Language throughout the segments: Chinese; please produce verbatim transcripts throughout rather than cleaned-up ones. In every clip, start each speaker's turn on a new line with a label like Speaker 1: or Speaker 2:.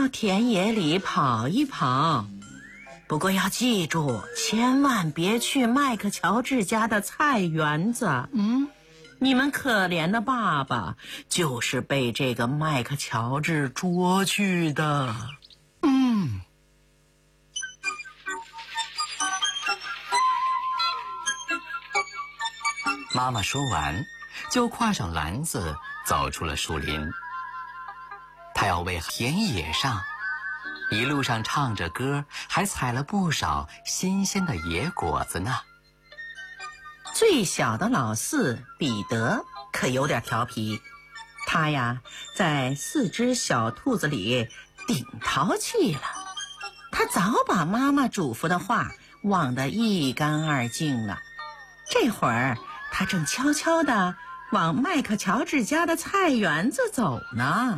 Speaker 1: 到田野里跑一跑。不过要记住，千万别去麦克乔治家的菜园子。
Speaker 2: 嗯，
Speaker 1: 你们可怜的爸爸就是被这个麦克乔治捉去的。
Speaker 2: 嗯。妈妈说完，就挎上篮子走出了树林。她要为田野上一路上唱着歌，还采了不少新鲜的野果子呢。
Speaker 1: 最小的老四彼得可有点调皮，他呀在四只小兔子里顶淘气了。他早把妈妈嘱咐的话忘得一干二净了。这会儿他正悄悄地往麦克乔治家的菜园子走呢。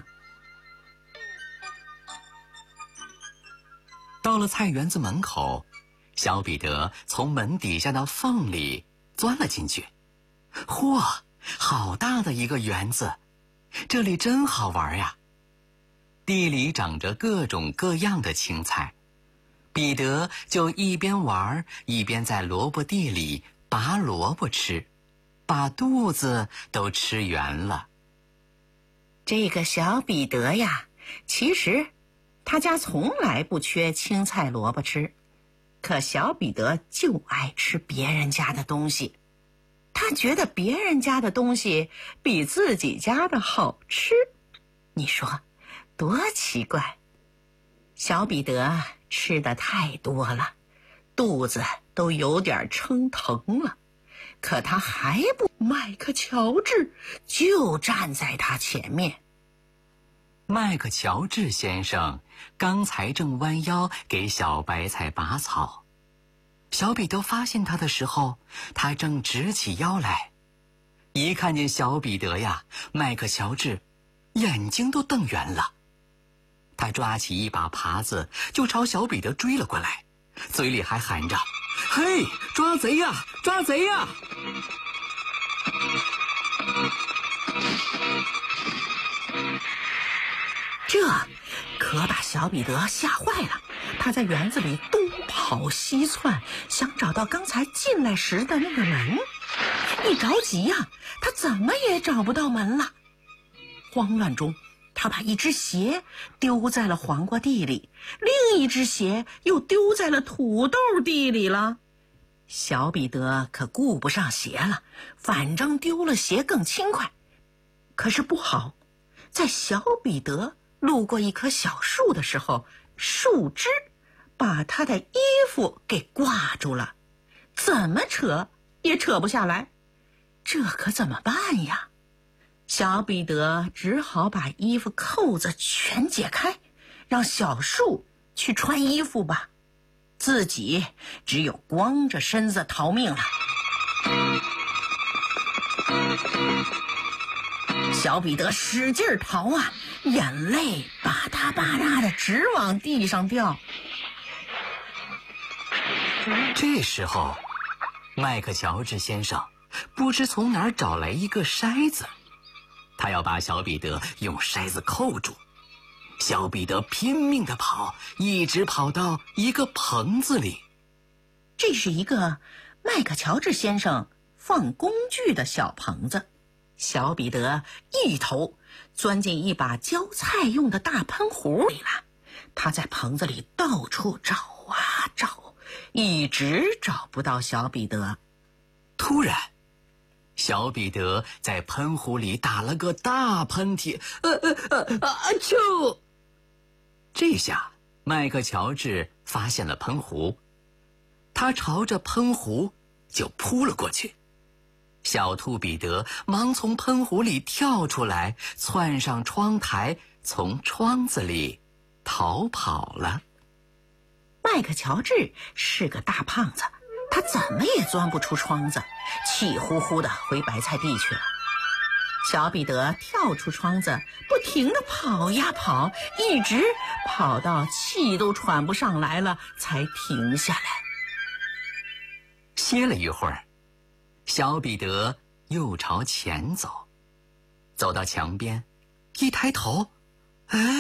Speaker 2: 到了菜园子门口，小彼得从门底下的缝里钻了进去。嚯，好大的一个园子，这里真好玩呀！地里长着各种各样的青菜，彼得就一边玩一边在萝卜地里拔萝卜吃，把肚子都吃圆了。
Speaker 1: 这个小彼得呀，其实他家从来不缺青菜萝卜吃，可小彼得就爱吃别人家的东西。他觉得别人家的东西比自己家的好吃，你说多奇怪。小彼得吃的太多了，肚子都有点撑疼了，可他还不，麦克乔治就站在他前面。
Speaker 2: 麦克乔治先生刚才正弯腰给小白菜拔草，小彼得发现他的时候，他正直起腰来。一看见小彼得呀，麦克乔治眼睛都瞪圆了。他抓起一把耙子就朝小彼得追了过来，嘴里还喊着：“嘿，抓贼呀，抓贼呀！”
Speaker 1: 这可把小彼得吓坏了，他在园子里东跑西窜，想找到刚才进来时的那个门。一着急呀，他怎么也找不到门了。慌乱中，他把一只鞋丢在了黄瓜地里，另一只鞋又丢在了土豆地里了。小彼得可顾不上鞋了，反正丢了鞋更轻快。可是不好，在小彼得路过一棵小树的时候，树枝把他的衣服给挂住了，怎么扯也扯不下来。这可怎么办呀？小彼得只好把衣服扣子全解开，让小树去穿衣服吧，自己只有光着身子逃命了。小彼得使劲逃啊，眼泪吧嗒吧嗒的直往地上掉。
Speaker 2: 这时候，麦克乔治先生不知从哪儿找来一个筛子，他要把小彼得用筛子扣住。小彼得拼命地跑，一直跑到一个棚子里。
Speaker 1: 这是一个麦克乔治先生放工具的小棚子。小彼得一头钻进一把浇菜用的大喷壶里了。他在棚子里到处找啊找，一直找不到小彼得。
Speaker 2: 突然，小彼得在喷壶里打了个大喷嚏，呃呃呃啊啾！这下麦克乔治发现了喷壶，他朝着喷壶就扑了过去。小兔彼得忙从喷壶里跳出来，窜上窗台，从窗子里逃跑了。
Speaker 1: 麦克乔治是个大胖子，他怎么也钻不出窗子，气呼呼地回白菜地去了。小彼得跳出窗子，不停地跑呀跑，一直跑到气都喘不上来了，才停下来。
Speaker 2: 歇了一会儿，小彼得又朝前走，走到墙边，一抬头，哎。